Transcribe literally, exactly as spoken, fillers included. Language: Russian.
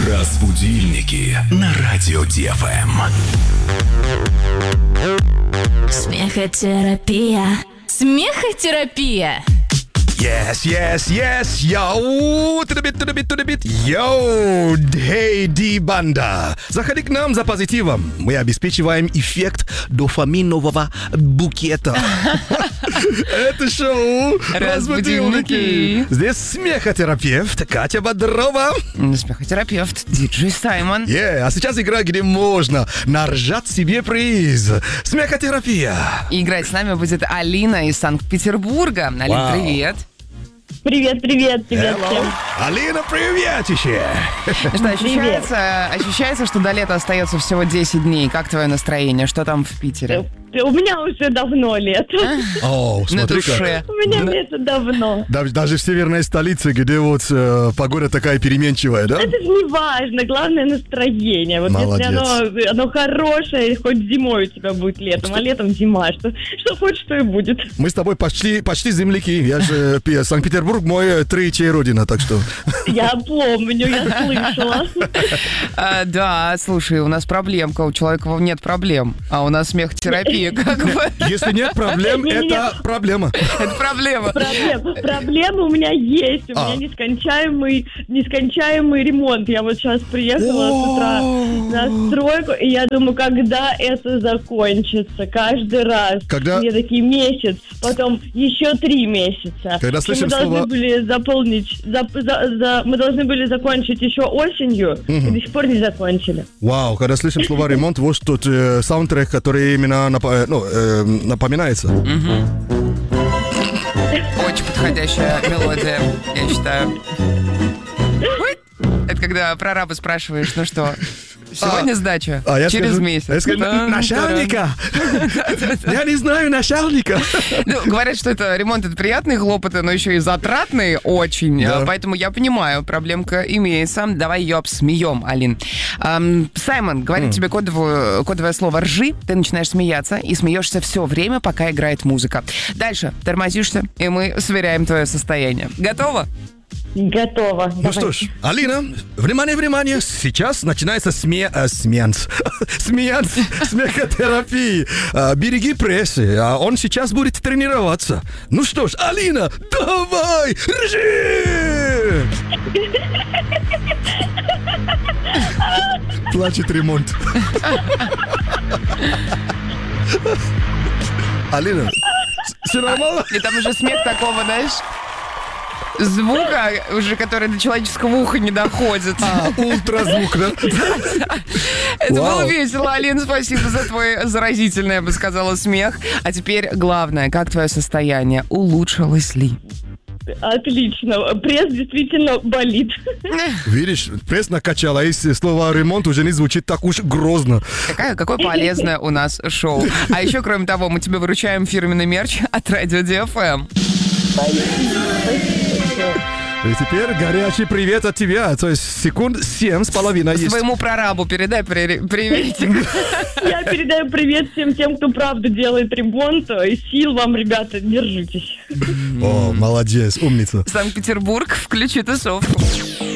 Разбудильники на радио ДФМ. Смехотерапия. Смехотерапия. Yes, yes, yes, йоу, to the beat, to the beat, to the beat, йоу, hey, D-банда. Заходи к нам за позитивом. Мы обеспечиваем эффект дофаминового букета. Это шоу «Разбудильники». Здесь смехотерапевт Катя Бодрова. Смехотерапевт диджей Саймон. Yeah, а сейчас игра, где можно наржать себе приз. Смехотерапия. И играть с нами будет Алина из Санкт-Петербурга. Алина, Вау. привет. Привет, привет, привет Hello. всем. Алина, приветище. Ну что, ощущается, ощущается, что до лета остается всего десять дней. Как твое настроение? Что там в Питере? У меня уже давно лето. О, На смотри-ка. душе. У меня лето давно. Даже, даже в северной столице, где вот э, погода такая переменчивая, да? Это же не важно, главное настроение. Вот Молодец. если оно, оно хорошее, хоть зимой у тебя будет летом, а летом зима. Что, что хочешь, то и будет. Мы с тобой почти, почти земляки. Я же пи- Санкт-Петербург мой третья родина, так что... Я помню, я слышала. А, да, слушай, у нас проблемка. У человека нет проблем, а у нас смехотерапия. Как бы. Если нет проблем, Не-не-не. это проблема. Это проблема. Проблем, проблемы у меня есть. У А. меня нескончаемый, нескончаемый ремонт. Я вот сейчас приехала с утра на стройку, и я думаю, когда это закончится? Каждый раз. Когда- Мне такие месяц, потом еще три месяца. Когда И слышим мы должны слово- были заполнить, за- за- за- мы должны были закончить еще осенью, и до сих пор не закончили. Вау, когда слышим слова ремонт, вот тот э, саундтрек, который именно напа- ну, э, напоминается. Очень подходящая мелодия, я считаю. Это когда прораба спрашиваешь, ну что, сегодня сдача? А я Через скажу- месяц. Я скажу, Тан-таран. начальника! Я не знаю начальника! Ну, говорят, что это ремонт, это приятные хлопоты, но еще и затратные очень. Да. А, Поэтому я понимаю, проблемка имеется. Давай ее обсмеем, Алин. Ам, Саймон говорит тебе кодовую, кодовое слово «ржи», ты начинаешь смеяться и смеешься все время, пока играет музыка. Дальше тормозишься, и мы сверяем твое состояние. Готово? Готово. Ну что ж, Алина, внимание, внимание, сейчас начинается сме... э, смеянс. Смеянс, смехотерапии. А, береги прессы, а он сейчас будет тренироваться. Ну что ж, Алина, давай, ржи! Плачет ремонт. Алина, все нормально? И там уже смех такого, знаешь, звука, уже который до человеческого уха не доходит. А, ультразвук, да? Это Вау. было весело, Алин, спасибо за твой заразительный, я бы сказала, смех. А теперь главное, как твое состояние? Улучшилось ли? Отлично. Пресс действительно болит. Видишь, пресс накачала, а если слово «ремонт» уже не звучит так уж грозно. Какая, какое полезное у нас шоу. А еще, кроме того, мы тебе выручаем фирменный мерч от Радио ДФМ. И теперь горячий привет от тебя. То есть секунд семь с половиной есть. Своему прорабу передай при- приветик. Я передаю привет всем тем, кто правда делает ремонт. И сил вам, ребята, держитесь. О, молодец, умница. Санкт-Петербург, включи тусовку.